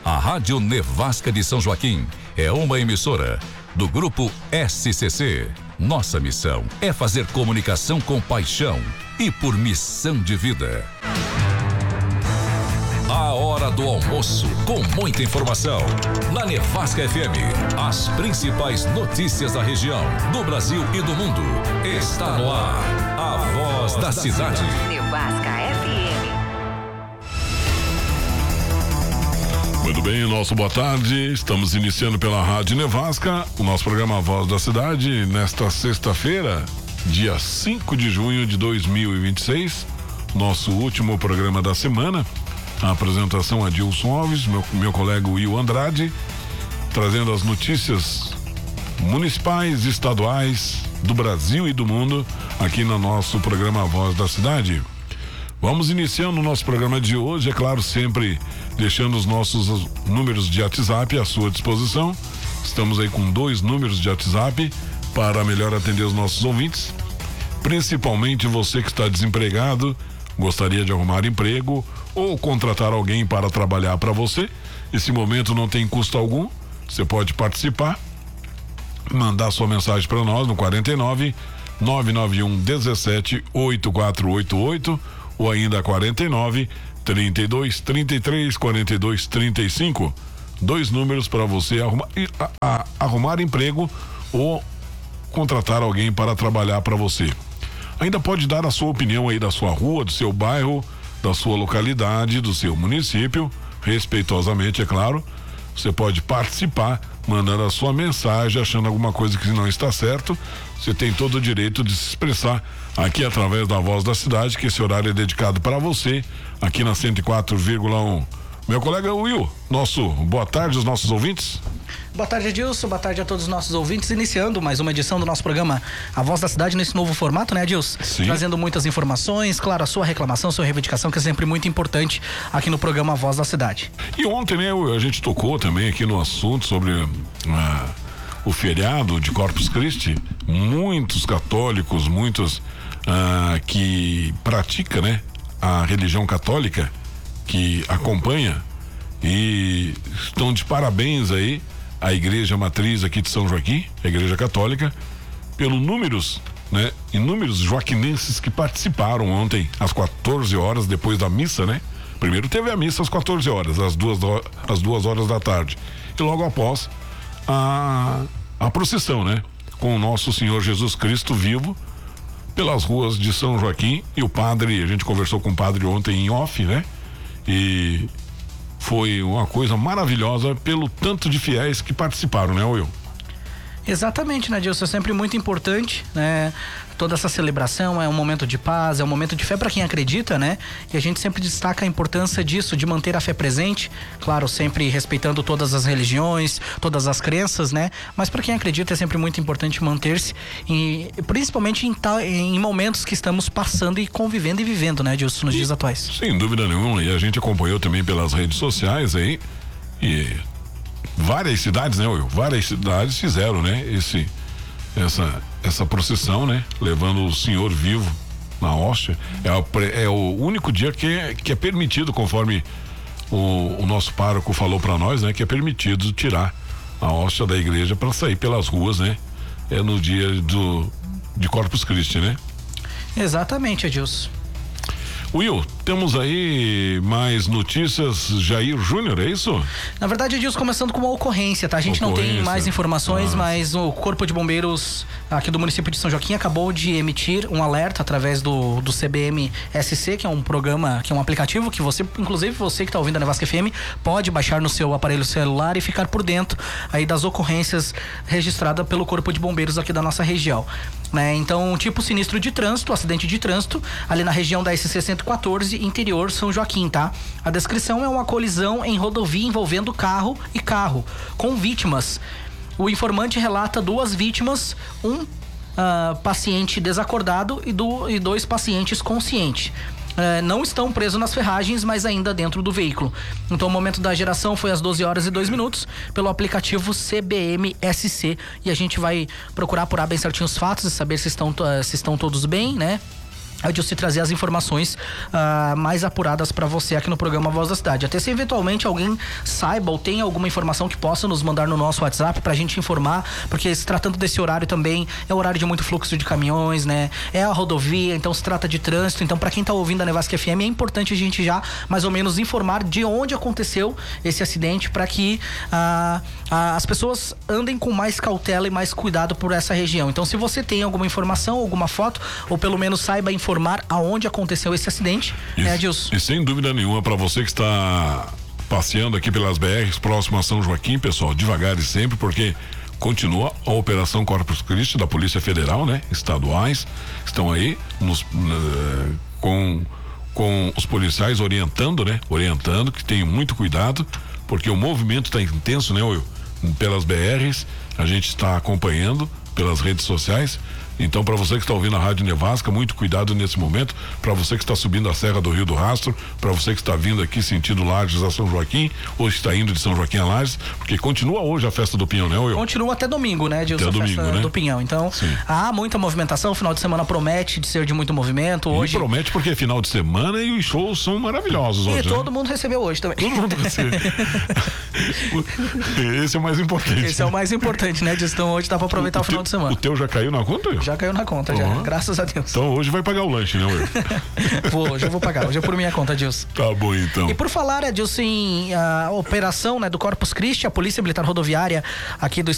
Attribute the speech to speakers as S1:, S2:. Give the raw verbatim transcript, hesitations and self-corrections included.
S1: A Rádio Nevasca de São Joaquim é uma emissora do Grupo S C C. Nossa missão é fazer comunicação com paixão e por missão de vida. A hora do almoço, com muita informação. Na Nevasca F M, as principais notícias da região, do Brasil e do mundo. Está no ar, a voz da cidade.
S2: Nevasca F M.
S3: Muito bem, nosso boa tarde. Estamos iniciando pela Rádio Nevasca o nosso programa A Voz da Cidade nesta sexta-feira, dia cinco de junho de dois mil e vinte e seis. Nosso último programa da semana. A apresentação é Adilson Alves, meu, meu colega Will Andrade, trazendo as notícias municipais, estaduais, do Brasil e do mundo, aqui no nosso programa A Voz da Cidade. Vamos iniciando o nosso programa de hoje, é claro, sempre deixando os nossos números de WhatsApp à sua disposição. Estamos aí com dois números de WhatsApp para melhor atender os nossos ouvintes, principalmente você que está desempregado, gostaria de arrumar emprego ou contratar alguém para trabalhar para você. Esse momento não tem custo algum, você pode participar, mandar sua mensagem para nós no quarenta e nove, nove nove um, dezessete, oitenta e quatro oitenta e oito ou ainda quarenta e nove, trinta e dois, trinta e três, quarenta e dois, trinta e cinco. Dois números para você arrumar, a, a, arrumar emprego ou contratar alguém para trabalhar para você. Ainda pode dar a sua opinião aí da sua rua, do seu bairro, da sua localidade, do seu município, respeitosamente, é claro. Você pode participar, mandando a sua mensagem, achando alguma coisa que não está certo. Você tem todo o direito de se expressar aqui através da Voz da Cidade, que esse horário é dedicado para você, aqui na cento e quatro vírgula um. Meu colega Will, nosso boa tarde aos nossos ouvintes.
S4: Boa tarde, Adilson. Boa tarde a todos os nossos ouvintes. Iniciando mais uma edição do nosso programa A Voz da Cidade nesse novo formato, né, Adilson?
S3: Sim.
S4: Trazendo muitas informações, claro, a sua reclamação, a sua reivindicação, que é sempre muito importante aqui no programa A Voz da Cidade.
S3: E ontem, né, a gente tocou também aqui no assunto sobre uh, o feriado de Corpus Christi. Muitos católicos, muitos uh, que praticam, né, a religião católica, que acompanha, e estão de parabéns aí a Igreja Matriz aqui de São Joaquim, a Igreja Católica, pelos números, né, inúmeros joaquinenses que participaram ontem às quatorze horas, depois da missa, né? Primeiro teve a missa às quatorze horas, às duas, às duas horas da tarde, e logo após a, a procissão, né, com o nosso Senhor Jesus Cristo vivo pelas ruas de São Joaquim. E o padre, a gente conversou com o padre ontem em off, né? E foi uma coisa maravilhosa pelo tanto de fiéis que participaram, né, Will?
S4: Exatamente, né, Adilson? É sempre muito importante, né? Toda essa celebração é um momento de paz, é um momento de fé para quem acredita, né? E a gente sempre destaca a importância disso, de manter a fé presente, claro, sempre respeitando todas as religiões, todas as crenças, né? Mas para quem acredita é sempre muito importante manter-se, e principalmente em, ta, em momentos que estamos passando e convivendo e vivendo, né, Adilson, nos e, dias atuais.
S3: Sem dúvida nenhuma, e a gente acompanhou também pelas redes sociais aí, e várias cidades, né, Will? Várias cidades fizeram, né, esse... Essa, essa procissão, né? Levando o Senhor vivo na hóstia. É, a, é o único dia que é, que é permitido, conforme o, o nosso pároco falou para nós, né? Que é permitido tirar a hóstia da igreja para sair pelas ruas, né? É no dia do, de Corpus Christi, né?
S4: Exatamente, Adilson.
S3: Will, temos aí mais notícias. Jair Júnior, é isso?
S4: Na verdade, Adilson, começando com uma ocorrência, tá? A gente
S3: ocorrência.
S4: Não tem mais informações,
S3: ah.
S4: mas o Corpo de Bombeiros aqui do município de São Joaquim acabou de emitir um alerta através do, do C B M S C, que é um programa, que é um aplicativo que você, inclusive você que está ouvindo a Nevasca F M, pode baixar no seu aparelho celular e ficar por dentro aí das ocorrências registradas pelo Corpo de Bombeiros aqui da nossa região. Né? Então, tipo sinistro de trânsito, acidente de trânsito, ali na região da S C cento e quatorze, interior São Joaquim, tá? A descrição é uma colisão em rodovia envolvendo carro e carro, com vítimas. O informante relata duas vítimas, um uh, paciente desacordado e, do, e dois pacientes conscientes. Uh, não estão presos nas ferragens, mas ainda dentro do veículo. Então o momento da geração foi às doze horas e dois minutos, pelo aplicativo C B M S C, e a gente vai procurar apurar bem certinho os fatos e saber se estão, uh, se estão todos bem, né? de se trazer as informações uh, mais apuradas para você aqui no programa Voz da Cidade. Até se eventualmente alguém saiba ou tenha alguma informação que possa nos mandar no nosso WhatsApp pra gente informar, porque se tratando desse horário também, é o horário de muito fluxo de caminhões, né? É a rodovia, então se trata de trânsito. Então, para quem tá ouvindo a Nevasca F M, é importante a gente já mais ou menos informar de onde aconteceu esse acidente, para que uh, uh, as pessoas andem com mais cautela e mais cuidado por essa região. Então, se você tem alguma informação, alguma foto, ou pelo menos saiba informar informar aonde aconteceu esse acidente,
S3: e,
S4: né, Adilson?
S3: E sem dúvida nenhuma, para você que está passeando aqui pelas B Rs próximo a São Joaquim, pessoal, devagar e sempre, porque continua a Operação Corpus Christi da Polícia Federal, né? Estaduais estão aí nos, uh, com, com os policiais orientando, né? Orientando que tenham muito cuidado, porque o movimento está intenso, né, Will? Pelas B Rs, a gente está acompanhando pelas redes sociais. Então, para você que está ouvindo a Rádio Nevasca, muito cuidado nesse momento. Para você que está subindo a Serra do Rio do Rastro, para você que está vindo aqui sentido Lages a São Joaquim, ou está indo de São Joaquim a Lages, porque continua hoje a festa do Pinhão, né, Will?
S4: Continua até domingo, né, Edilson?
S3: Até
S4: a
S3: domingo,
S4: festa
S3: né?
S4: do Pinhão. Então, sim, há muita movimentação. O final de semana promete de ser de muito movimento. Hoje...
S3: E promete porque é final de semana e os shows são maravilhosos
S4: e
S3: hoje.
S4: E todo
S3: né?
S4: mundo recebeu hoje também.
S3: Todo mundo recebeu. Esse é o mais importante.
S4: Esse é o mais importante, né, Edilson? Então, hoje dá para aproveitar o, o final
S3: teu,
S4: de semana.
S3: O teu já caiu na conta, Will?
S4: Já caiu na conta, uhum. já. Graças a Deus.
S3: Então hoje vai pagar o lanche, né, Will?
S4: Vou, hoje eu vou pagar. Hoje é por minha conta, Adilson.
S3: Tá bom, então.
S4: E por falar, Adilson, em a operação, né, do Corpus Christi, a Polícia Militar Rodoviária aqui do